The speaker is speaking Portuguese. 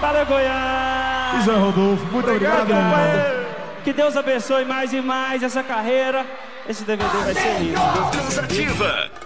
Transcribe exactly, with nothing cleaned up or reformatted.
Valeu, Goiânia! E Zé Rodolfo, muito obrigado, obrigado companheiro. Que Deus abençoe mais e mais essa carreira. Esse D V D vai ser lindo. Transativa.